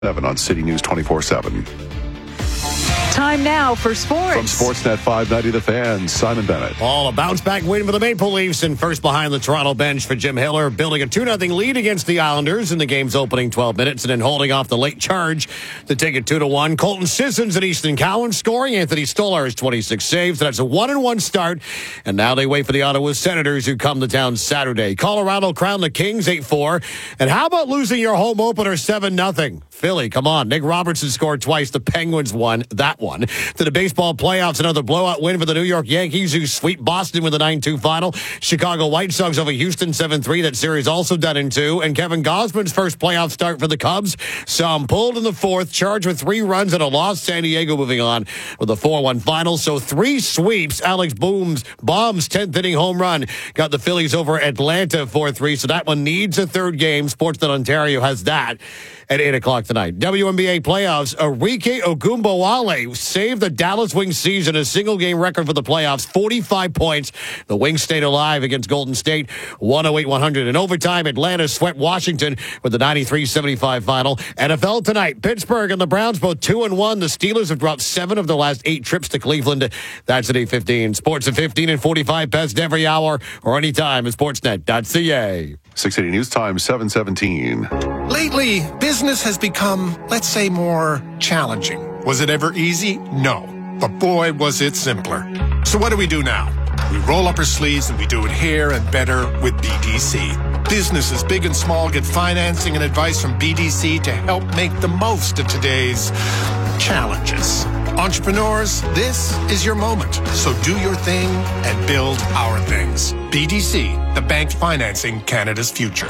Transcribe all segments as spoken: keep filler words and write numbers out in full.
seven on City News twenty-four seven. Time now for sports. From Sportsnet five ninety, The Fan, Simon Bennett. All a bounce-back win for the Maple Leafs and first behind the Toronto bench for Jim Hiller, building a two nothing lead against the Islanders in the game's opening twelve minutes and then holding off the late charge to take it two to one. Colton Sissons and Easton Cowan scoring. Anthony Stolarz twenty-six saves. That's a one and one start. And now they wait for the Ottawa Senators, who come to town Saturday. Colorado crowned the Kings eight four. And how about losing your home opener seven nothing? Philly, come on. Nick Robertson scored twice. The Penguins won that one. To the baseball playoffs, another blowout win for the New York Yankees, who sweep Boston with a nine two final. Chicago White Sox over Houston seven three. That series also done in two. And Kevin Gausman's first playoff start for the Cubs. Some pulled in the fourth, charged with three runs and a loss. San Diego moving on with a four one final. So three sweeps. Alex Boone's Baum's tenth inning home run got the Phillies over Atlanta four three. So that one needs a third game. Sportsnet Ontario has that at eight o'clock tonight. W N B A playoffs, Arike Ogunbowale saved the Dallas Wings season, a single-game record for the playoffs, forty-five points. The Wings stayed alive against Golden State, one oh eight one hundred. In overtime, Atlanta swept Washington with the ninety-three seventy-five final. N F L tonight, Pittsburgh and the Browns both two and one. The Steelers have dropped seven of their last eight trips to Cleveland. That's at eight fifteen. Sports at fifteen and forty-five, best every hour or anytime at sportsnet dot c a. six eighty News Time, seven seventeen. Lately, business has become, let's say, more challenging. Was it ever easy? No. But boy, was it simpler. So what do we do now? We roll up our sleeves and we do it here and better with B D C. Businesses big and small get financing and advice from B D C to help make the most of today's challenges. Entrepreneurs, this is your moment. So do your thing and build our things. B D C, the bank financing Canada's future.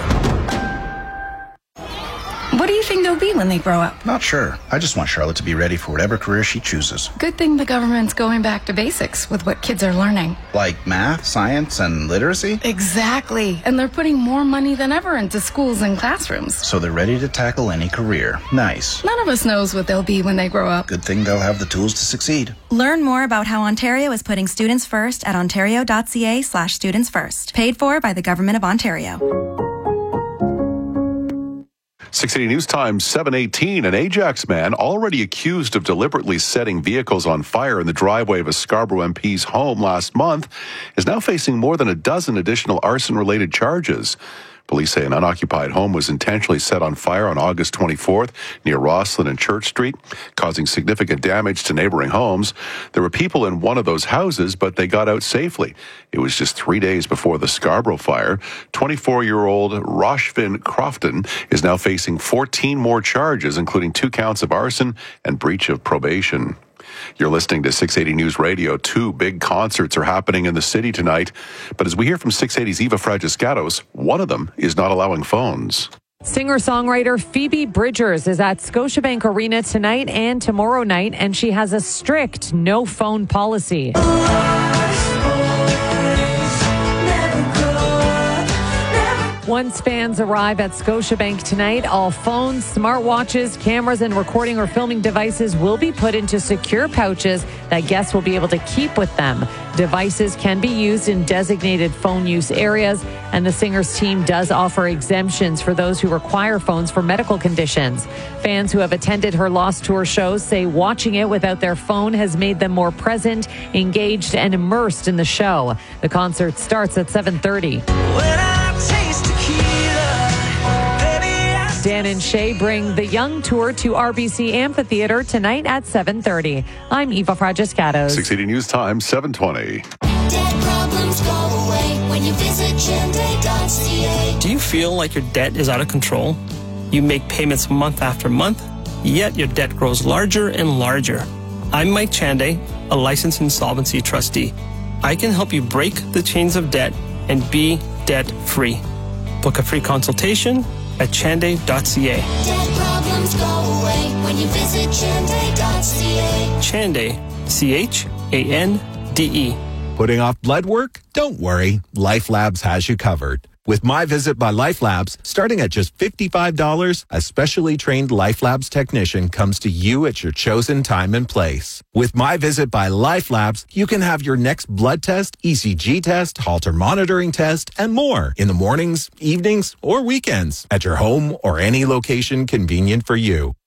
What do you think they'll be when they grow up? Not sure. I just want Charlotte to be ready for whatever career she chooses. Good thing the government's going back to basics with what kids are learning. Like math, science, and literacy? Exactly. And they're putting more money than ever into schools and classrooms. So they're ready to tackle any career. Nice. None of us knows what they'll be when they grow up. Good thing they'll have the tools to succeed. Learn more about how Ontario is putting students first at ontario.ca slash students first. Paid for by the Government of Ontario. six eighty News Time, seven eighteen. An Ajax man already accused of deliberately setting vehicles on fire in the driveway of a Scarborough M P's home last month is now facing more than a dozen additional arson-related charges. Police say an unoccupied home was intentionally set on fire on August twenty-fourth near Rosslyn and Church Street, causing significant damage to neighboring homes. There were people in one of those houses, but they got out safely. It was just three days before the Scarborough fire. twenty-four-year-old Roshvin Crofton is now facing fourteen more charges, including two counts of arson and breach of probation. You're listening to six eighty News Radio. Two big concerts are happening in the city tonight. But as we hear from six eighty's Eva Fragiscatos, one of them is not allowing phones. Singer-songwriter Phoebe Bridgers is at Scotiabank Arena tonight and tomorrow night, and she has a strict no-phone policy. Once fans arrive at Scotiabank tonight, all phones, smartwatches, cameras, and recording or filming devices will be put into secure pouches that guests will be able to keep with them. Devices can be used in designated phone use areas, and the Singers team does offer exemptions for those who require phones for medical conditions. Fans who have attended her Lost Tour shows say watching it without their phone has made them more present, engaged, and immersed in the show. The concert starts at seven thirty. Dan and Shay bring the Young Tour to R B C Amphitheatre tonight at seven thirty. I'm Eva Fragiscatos. six eighty News Time, seven twenty. Debt problems go away when you visit chende dot c a. Do you feel like your debt is out of control? You make payments month after month, yet your debt grows larger and larger. I'm Mike Chande, a licensed insolvency trustee. I can help you break the chains of debt and be debt-free. Book a free consultation at chande dot c a. Debt problems go away when you visit chende dot c a. Chande, C H A N D E. Putting off blood work? Don't worry. LifeLabs has you covered. With My Visit by LifeLabs, starting at just fifty-five dollars, a specially trained LifeLabs technician comes to you at your chosen time and place. With My Visit by LifeLabs, you can have your next blood test, E C G test, Holter monitoring test, and more in the mornings, evenings, or weekends at your home or any location convenient for you.